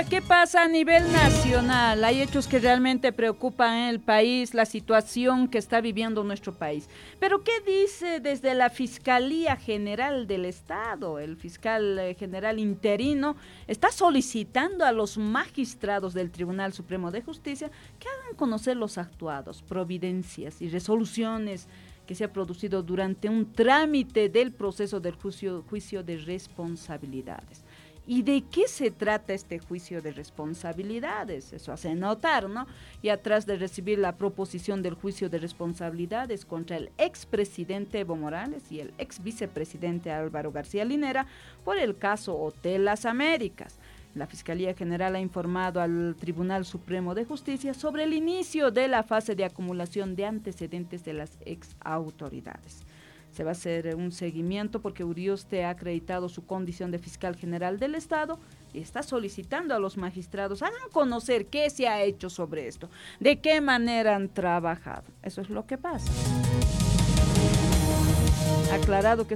¿qué pasa a nivel nacional? Hay hechos que realmente preocupan en el país, la situación que está viviendo nuestro país. Pero ¿qué dice desde la Fiscalía General del Estado? El fiscal general interino está solicitando a los magistrados del Tribunal Supremo de Justicia que hagan conocer los actuados, providencias y resoluciones que se ha producido durante un trámite del proceso del juicio de responsabilidades. ¿Y de qué se trata este juicio de responsabilidades? Eso hace notar, ¿no? Y atrás de recibir la proposición del juicio de responsabilidades contra el expresidente Evo Morales y el ex vicepresidente Álvaro García Linera por el caso Hotel Las Américas. La Fiscalía General ha informado al Tribunal Supremo de Justicia sobre el inicio de la fase de acumulación de antecedentes de las ex autoridades. Se va a hacer un seguimiento porque Urioste ha acreditado su condición de fiscal general del Estado y está solicitando a los magistrados hagan conocer qué se ha hecho sobre esto, de qué manera han trabajado. Eso es lo que pasa. Ha aclarado que